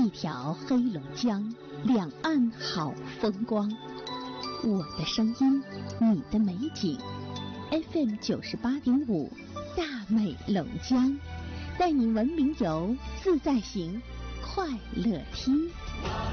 一条黑龙江，两岸好风光。我的声音，你的美景。FM 98.5，大美龙江，带你文明游，自在行，快乐听。